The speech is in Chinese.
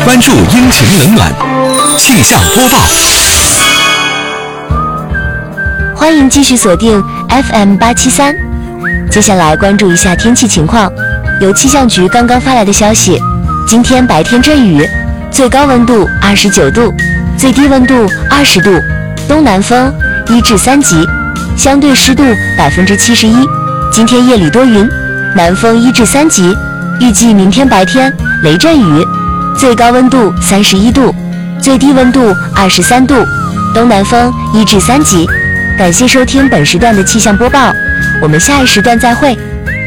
关注阴晴冷暖气象播报。 欢迎继续锁定 FM873。接下来关注一下天气情况。由气象局刚刚发来的消息，今天白天阵雨，最高温度29度，最低温度20度，东南风1至3级，相对湿度71%。今天夜里多云，南风1至3级，预计明天白天雷阵雨，最高温度31度，最低温度23度，东南风1至3级。感谢收听本时段的气象播报，我们下一时段再会。